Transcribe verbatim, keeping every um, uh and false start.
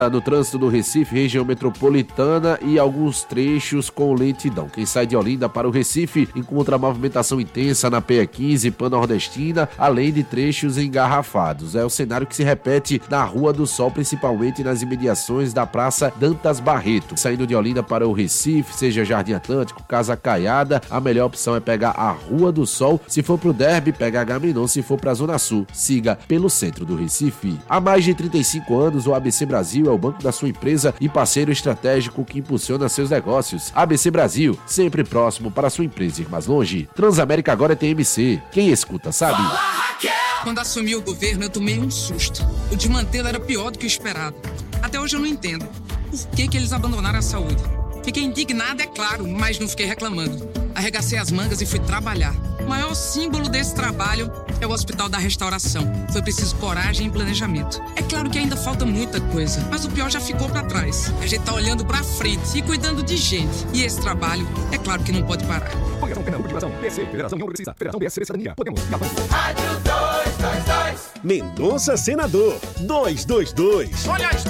no trânsito do Recife, região metropolitana e alguns trechos com lentidão. Quem sai de Olinda para o Recife encontra movimentação intensa na P E quinze, Pan-Nordestina, além de trechos engarrafados. É o cenário que se repete na Rua do Sol, principalmente nas imediações da Praça Dantas Barreto. Saindo de Olinda para o Recife, seja Jardim Atlântico, Casa Caiada, a melhor opção é pegar a Rua do Sol. Se for pro Derby, pega a Gaminon. Se for pra Zona Sul, siga pelo centro do Recife. Há mais de trinta e cinco anos, o A B C Brasil é o banco da sua empresa e parceiro estratégico que impulsiona seus negócios. A B C Brasil, sempre próximo para sua empresa ir mais longe. Transamérica agora é T M C. Quem escuta, sabe? Quando assumiu o governo, eu tomei um susto. O de mantê-lo era pior do que o esperado. Até hoje eu não entendo. Por que que eles abandonaram a saúde? Fiquei indignado, é claro, mas não fiquei reclamando. Arregacei as mangas e fui trabalhar. O maior símbolo desse trabalho é o Hospital da Restauração. Foi preciso coragem e planejamento. É claro que ainda falta muita coisa, mas o pior já ficou pra trás. A gente tá olhando pra frente e cuidando de gente. E esse trabalho, é claro que não pode parar. Federação Pernambuco de Educação, P S C, Federação União Progressista, Federação P S C Cidadania, Podemos, Rádio dois dois dois. Mendonça Senador, dois dois dois. Olha as